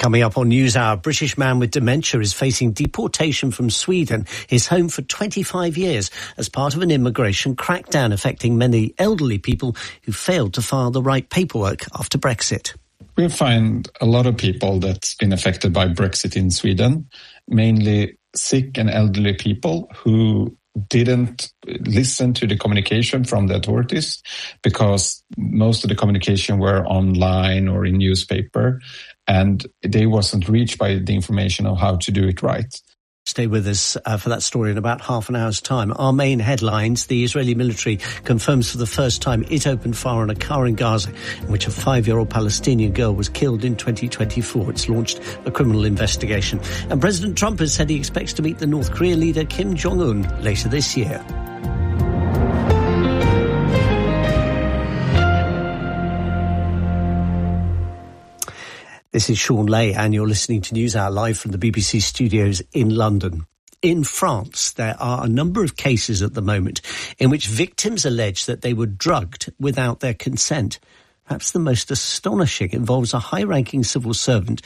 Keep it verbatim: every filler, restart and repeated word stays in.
Coming up on NewsHour, a British man with dementia is facing deportation from Sweden, his home for twenty-five years, as part of an immigration crackdown affecting many elderly people who failed to file the right paperwork after Brexit. We find a lot of people that's been affected by Brexit in Sweden, mainly sick and elderly people who didn't listen to the communication from the authorities because most of the communication were online or in newspaper, and they wasn't reached by the information of how to do it right. Stay with us uh, for that story in about half an hour's time. Our main headlines: the Israeli military confirms for the first time it opened fire on a car in Gaza in which a five-year-old Palestinian girl was killed in twenty twenty-four. It's launched a criminal investigation. And President Trump has said he expects to meet the North Korean leader Kim Jong-un later this year. This is Sean Lay, and you're listening to NewsHour live from the B B C studios in London. In France, there are a number of cases at the moment in which victims allege that they were drugged without their consent. Perhaps the most astonishing involves a high-ranking civil servant